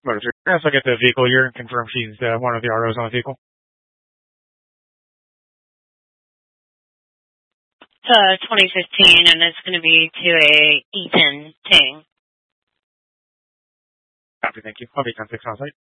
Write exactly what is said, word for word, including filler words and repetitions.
Motor three. Yes, I get the vehicle here and confirm she's uh, one of the R Os on the vehicle. It's uh, twenty fifteen, and it's going to be to a Ethan Ting. Copy, thank you. I'll be ten six on site.